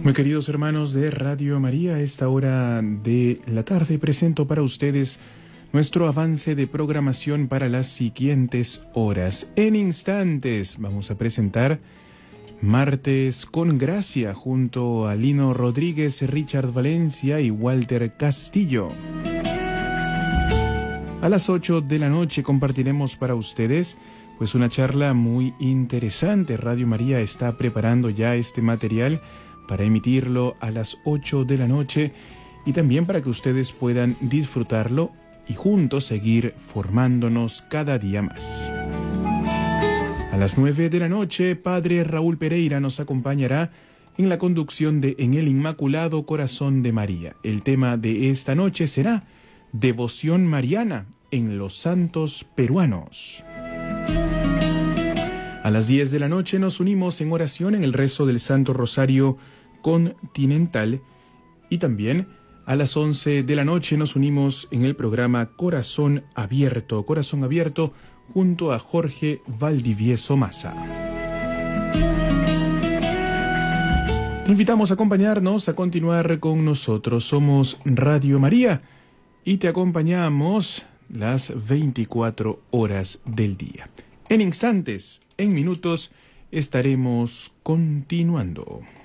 Muy queridos hermanos de Radio María, a esta hora de la tarde presento para ustedes nuestro avance de programación para las siguientes horas. En instantes vamos a presentar Martes con Gracia junto a Lino Rodríguez, Richard Valencia y Walter Castillo. A las 8 de la noche compartiremos para ustedes pues una charla muy interesante. Radio María está preparando ya este material para emitirlo a las 8 de la noche y también para que ustedes puedan disfrutarlo y juntos seguir formándonos cada día más. A las 9 de la noche, Padre Raúl Pereira nos acompañará en la conducción de En el Inmaculado Corazón de María. El tema de esta noche será Devoción Mariana en los Santos Peruanos. A las 10 de la noche nos unimos en oración en el rezo del Santo Rosario Continental y también a las 11 de la noche nos unimos en el programa Corazón Abierto junto a Jorge Valdivieso Maza. Te invitamos a acompañarnos, a continuar con nosotros. Somos Radio María y te acompañamos las 24 horas del día. En instantes, en minutos, estaremos continuando.